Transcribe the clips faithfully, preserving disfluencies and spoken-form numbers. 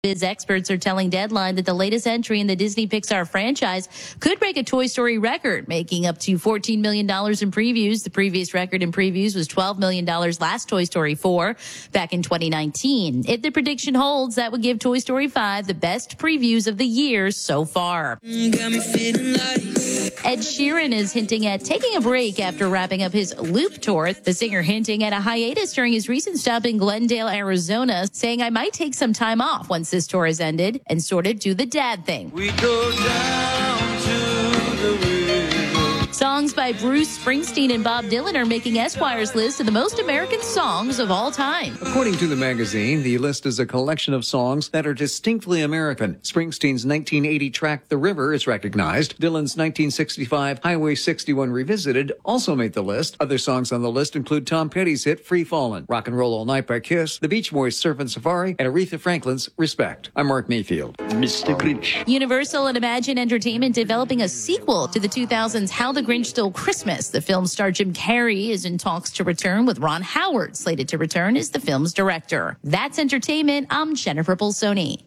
Biz experts are telling Deadline that the latest entry in the Disney Pixar franchise could break a Toy Story record, making up to fourteen million dollars in previews. The previous record in previews was twelve million dollars last Toy Story four back in twenty nineteen. If the prediction holds, that would give Toy Story five the best previews of the year so far. Ed Sheeran is hinting at taking a break after wrapping up his Loop tour. The singer hinting at a hiatus during his recent stop in Glendale, Arizona, saying, "I might take some time off once this tour has ended and sort of do the dad thing." We go down to the river. Songs by Bruce Springsteen and Bob Dylan are making Esquire's list of the most American songs of all time. According to the magazine, the list is a collection of songs that are distinctly American. Springsteen's nineteen eighty track The River is recognized. Dylan's nineteen sixty-five Highway sixty-one Revisited also made the list. Other songs on the list include Tom Petty's hit Free Fallin', Rock and Roll All Night by Kiss, The Beach Boys' Surfin' Safari, and Aretha Franklin's Respect. I'm Mark Mayfield. Mister Grinch. Universal and Imagine Entertainment developing a sequel to the two thousands How the Grinch Stole Christmas. The film's star Jim Carrey is in talks to return, with Ron Howard slated to return as the film's director. That's entertainment. I'm Jennifer Bolsoni.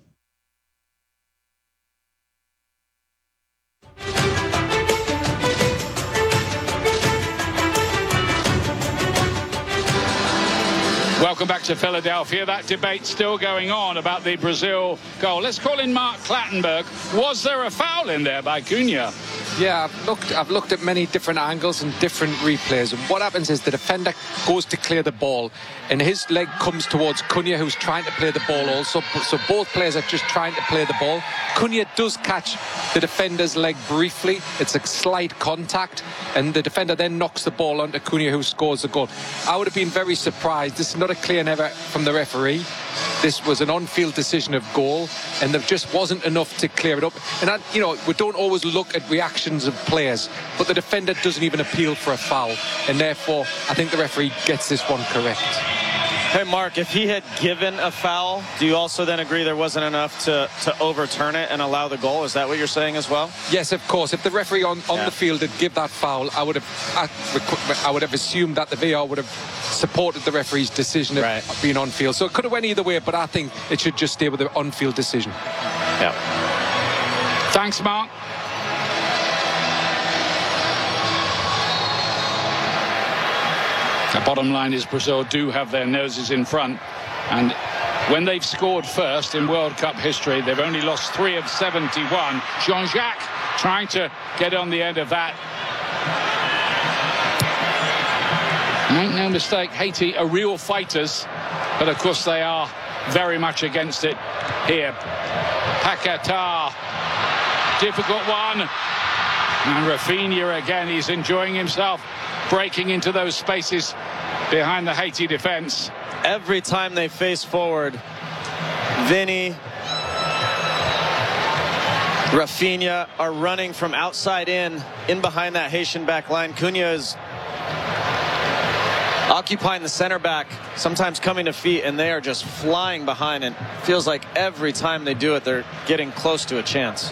Welcome back to Philadelphia. That debate still going on about the Brazil goal. Let's call in Mark Clattenburg. Was there a foul in there by Cunha? Yeah, I've looked, I've looked at many different angles and different replays. And what happens is the defender goes to clear the ball and his leg comes towards Cunha, who's trying to play the ball also. So both players are just trying to play the ball. Cunha does catch the defender's leg briefly. It's a slight contact. And the defender then knocks the ball onto Cunha, who scores the goal. I would have been very surprised. This is not a clear never from the referee. This was an on-field decision of goal, and there just wasn't enough to clear it up. And, I, you know, we don't always look at reactions of players, but the defender doesn't even appeal for a foul, and therefore I think the referee gets this one correct. Hey, Mark, if he had given a foul, do you also then agree there wasn't enough to, to overturn it and allow the goal? Is that what you're saying as well? Yes, of course. If the referee on, on yeah. the field had give that foul, I would have I, I would have assumed that the V A R would have supported the referee's decision of right. being on field. So it could have went either way, but I think it should just stay with the on-field decision. Yeah. Thanks, Mark. The bottom line is Brazil do have their noses in front, and when they've scored first in World Cup history, they've only lost three of seventy-one. Jean-Jacques trying to get on the end of that. Make no mistake, Haiti are real fighters, but of course they are very much against it here. Paquetá, difficult one, and Rafinha again, he's enjoying himself, breaking into those spaces behind the Haiti defense. Every time they face forward, Vinny, Rafinha are running from outside in, in behind that Haitian back line. Cunha is occupying the center back, sometimes coming to feet, and they are just flying behind. And it feels like every time they do it, they're getting close to a chance.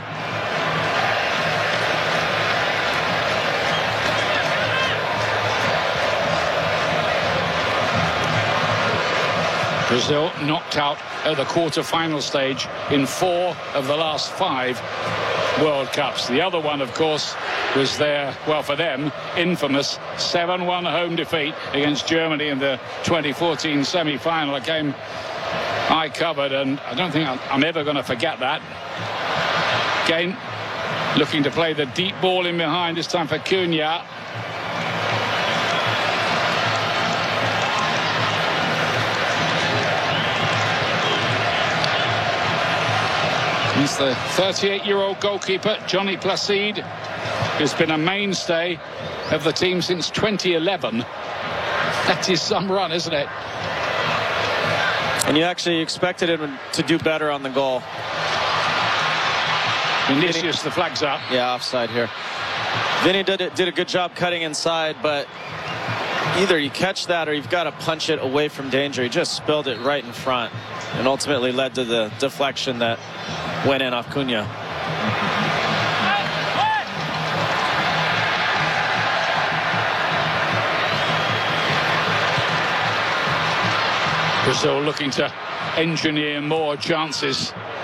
Brazil knocked out at the quarter-final stage in four of the last five World Cups. The other one, of course, was their, well, for them, infamous seven one home defeat against Germany in the twenty fourteen semi-final. A game I covered, and I don't think I'm ever going to forget that. Again, looking to play the deep ball in behind, this time for Cunha. He's the thirty-eight-year-old goalkeeper, Johnny Placide, who's been a mainstay of the team since twenty eleven. That is some run, isn't it? And you actually expected him to do better on the goal. Vinicius, the flag's up. Yeah, offside here. Vinny did, it, did a good job cutting inside, but either you catch that or you've got to punch it away from danger. He just spilled it right in front and ultimately led to the deflection that went in off Cunha. Brazil looking to engineer more chances